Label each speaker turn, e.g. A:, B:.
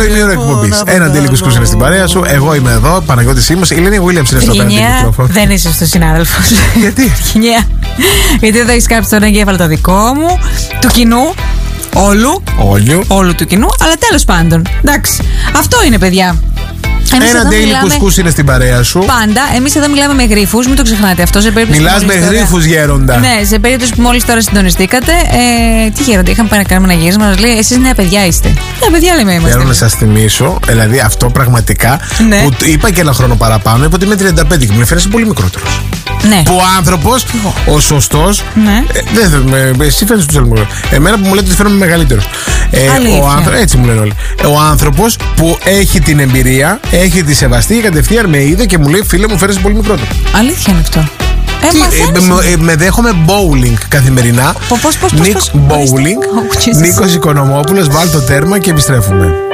A: πρώτο ημίωρο εκπομπής. Ένα αντίλικος που είναι στην παρέα σου. Εγώ είμαι εδώ, Παναγιώτης Σίμος. Η Ελένη Williams είναι στο πέρα του μικρόφωνο.
B: Δεν είσαι στο συνάδελφος.
A: Γιατί?
B: Γιατί εδώ έχει κάψει τον εγκέφαλο το δικό μου, του κοινού. Όλου του κοινού. Αλλά τέλος πάντων. Εντάξει. Αυτό είναι, παιδιά.
A: Ένα daily κουσκούς είναι στην παρέα σου.
B: Πάντα. Εμείς εδώ μιλάμε με γρίφους, μην το ξεχνάτε αυτό.
A: Μιλάς με γρίφους, γέροντα.
B: Ναι, σε περίπτωση που μόλις τώρα συντονιστήκατε. Τι γέροντα, είχαμε πάει να κάνουμε ένα γύρισμα. Μας λέει, εσείς νέα παιδιά είστε. Νέα παιδιά λέμε είμαστε.
A: Θέλω να σας θυμίσω, δηλαδή αυτό πραγματικά.
B: Ναι.
A: Που είπα και ένα χρόνο παραπάνω, είπα ότι είμαι 35 και μου φέρασε πολύ μικρότερος.
B: Ναι.
A: Που ο άνθρωπος, ο σωστός.
B: Ναι.
A: Εσύ φαίνεσαι του άλλου. Εμένα που μου λέτε ότι φαίνομαι μεγαλύτερος. Έτσι μου λένε όλοι. Ο άνθρωπος που έχει την εμπειρία, έχει τη σεβαστή και κατευθείαν με είδε και μου λέει, φίλε μου, φαίνεσαι πολύ μικρότερο.
B: Αλήθεια είναι αυτό.
A: Με δέχομαι bowling καθημερινά.
B: Πώς.
A: Bowling. Νίκος Οικονομόπουλος, βάλ το τέρμα και επιστρέφουμε.